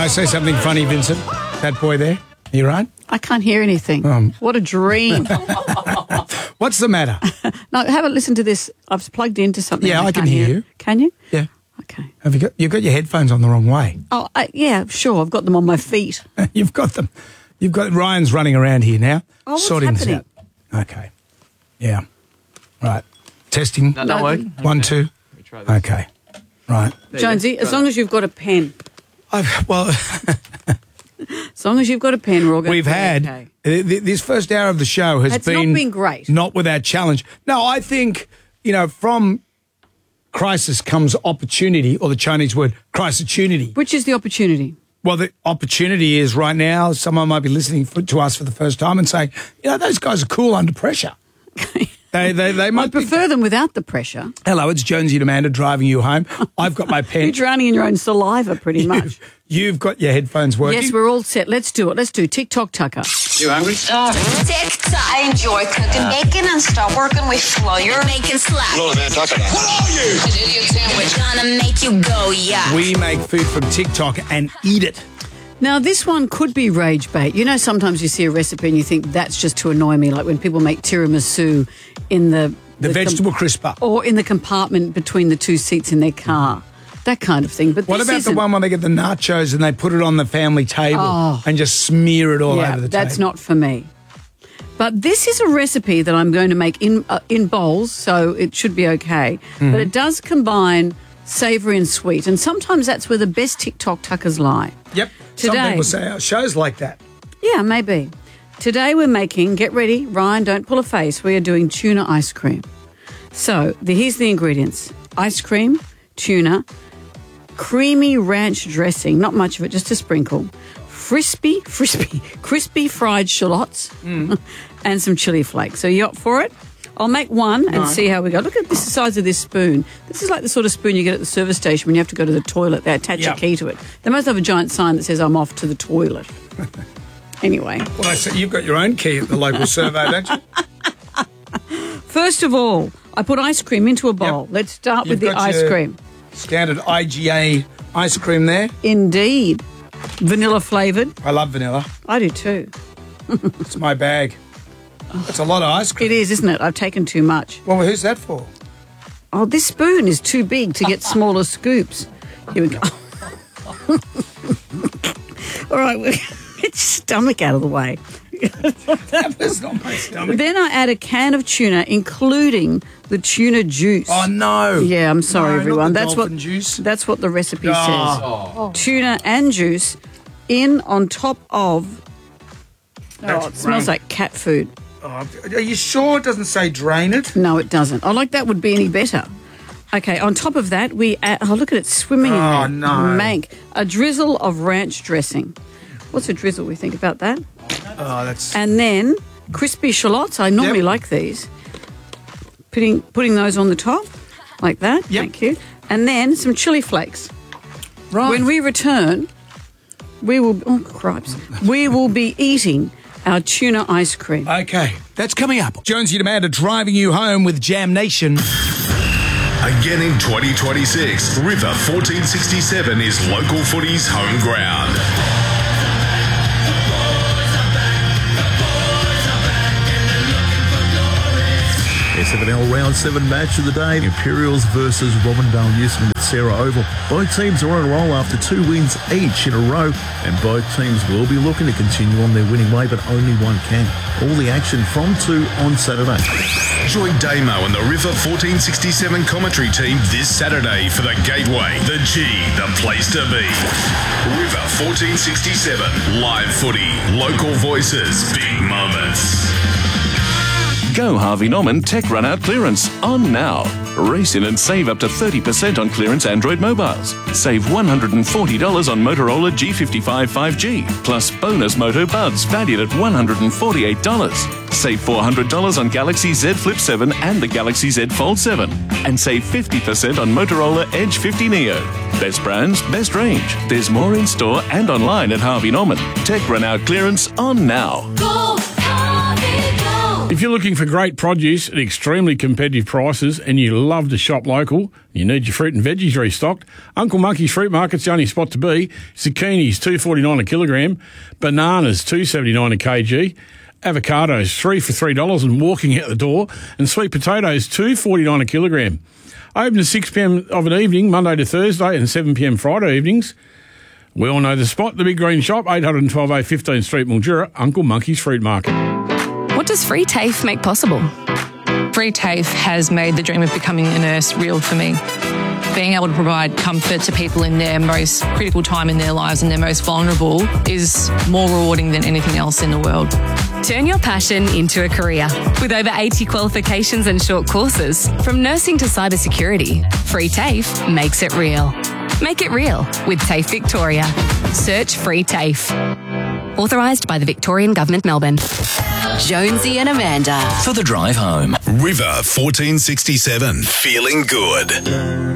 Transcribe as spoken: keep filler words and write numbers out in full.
I say something funny, Vincent? That boy there? You right? I can't hear anything. Um. What a dream. What's the matter? No, have a listen to this. I've plugged into something. Yeah, I, I can hear you. Can you? Yeah. Okay. Have you got, you've got your headphones on the wrong way. Oh, I, yeah, sure. I've got them on my feet. You've got them. You've got Ryan's running around here now. Oh, what's sorting happening? this out. Okay. Yeah. Right. Testing. No, no, wait. One, two. Okay. Right. Jonesy, as long as you've got a pen. I've, well, as long as you've got a pen, we're all going we've to be had okay. this first hour of the show has it's been not been great. Not without challenge. No, I think you know from crisis comes opportunity, or the Chinese word crisis-tunity. Which is the opportunity? Well, the opportunity is right now. Someone might be listening for, to us for the first time and saying, you know, those guys are cool under pressure. They, they, they might I prefer be... them without the pressure. Hello, it's Jonesy and Amanda driving you home. I've got my pen. You're drowning in your own saliva, pretty much. You've got your headphones working. Yes, we're all set. Let's do it. Let's do TikTok Tucker. You hungry? Uh, TikTok. I enjoy cooking bacon and stop working with flour. Bacon slap. What are you? An idiot sandwich. Gonna make you go, yeah. We make food from TikTok and eat it. Now, this one could be rage bait. You know, sometimes you see a recipe and you think that's just to annoy me, like when people make tiramisu in the... The, the vegetable com- crisper. Or in the compartment between the two seats in their car. That kind of thing. But what this about isn't. the one where they get the nachos and they put it on the family table oh, and just smear it all yeah, over the that's table? Not for me. But this is a recipe that I'm going to make in uh, in bowls, so it should be okay. Mm-hmm. But it does combine savoury and sweet, and sometimes that's where the best TikTok tuckers lie. Yep. Today, some people say our show's like that. Yeah, maybe. Today we're making, get ready, Ryan, don't pull a face, we are doing tuna ice cream. So the, here's the ingredients. Ice cream, tuna, creamy ranch dressing, not much of it, just a sprinkle, crispy, crispy, crispy fried shallots, mm. and some chili flakes. So you up for it? I'll make one and no. see how we go. Look at this, the size of this spoon. This is like the sort of spoon you get at the service station when you have to go to the toilet. They attach yep. a key to it. They must have a giant sign that says, I'm off to the toilet. Anyway. Well, I say you've got your own key at the local survey, don't you? First of all, I put ice cream into a bowl. Yep. Let's start you've with the ice cream. Standard I G A ice cream there. Indeed. Vanilla flavoured. I love vanilla. I do too. It's my bag. That's a lot of ice cream. It is, isn't it? I've taken too much. Well, who's that for? Oh, this spoon is too big to get smaller scoops. Here we go. All right, get your stomach out of the way. That was not my stomach. Then I add a can of tuna, including the tuna juice. Oh no! Yeah, I'm sorry, no, everyone. Not the that's what juice. That's what the recipe oh. says. Oh. Tuna and juice in on top of. That's oh, it smells like cat food. Oh, are you sure it doesn't say drain it? No, it doesn't. Oh, like that would be any better. Okay, on top of that, we add, oh, look at it swimming oh, in there. Oh, no. Mank. A drizzle of ranch dressing. What's a drizzle? We think about that. Oh, that's... And then crispy shallots. I normally yep. like these. Putting putting those on the top, like that. Yep. Thank you. And then some chili flakes. Right. When we return, we will... Oh, cripes. We will be eating our tuna ice cream. Okay, that's coming up. Jonesy and Amanda driving you home with Jam Nation. Again in twenty twenty-six, River fourteen sixty-seven is local footy's home ground. S F N L Round seven match of the day, Imperials versus Robindale Newsman at Sarah Oval. Both teams are on a roll after two wins each in a row, and both teams will be looking to continue on their winning way, but only one can. All the action from two on Saturday. Join Damo and the River fourteen sixty-seven commentary team this Saturday for the Gateway, the G, the place to be. River fourteen sixty-seven, live footy, local voices, big moments. Go Harvey Norman Tech Run Out Clearance on now. Race in and save up to thirty percent on clearance Android mobiles. Save one hundred forty dollars on Motorola G fifty-five five G, plus bonus Moto Buds valued at one hundred forty-eight dollars. Save four hundred dollars on Galaxy Z Flip seven and the Galaxy Z Fold seven. And save fifty percent on Motorola Edge fifty Neo. Best brands, best range. There's more in store and online at Harvey Norman. Tech Run Out Clearance on now. Go Harvey, go! If you're looking for great produce at extremely competitive prices and you love to shop local, you need your fruit and veggies restocked, Uncle Monkey's Fruit Market's the only spot to be. Zucchinis, two dollars forty-nine a kilogram. Bananas, two dollars seventy-nine a kg. Avocados, three for three dollars and walking out the door. And sweet potatoes, two dollars forty-nine a kilogram. Open at six p.m. of an evening, Monday to Thursday, and seven p.m. Friday evenings. We all know the spot, the Big Green Shop, eight one two A fifteenth Street, Mildura, Uncle Monkey's Fruit Market. What does Free TAFE make possible? Free TAFE has made the dream of becoming a nurse real for me. Being able to provide comfort to people in their most critical time in their lives and their most vulnerable is more rewarding than anything else in the world. Turn your passion into a career. With over eighty qualifications and short courses, from nursing to cybersecurity, Free TAFE makes it real. Make it real with TAFE Victoria. Search Free TAFE. Authorised by the Victorian Government, Melbourne. Jonesy and Amanda. For the drive home. River fourteen sixty-seven. Feeling good.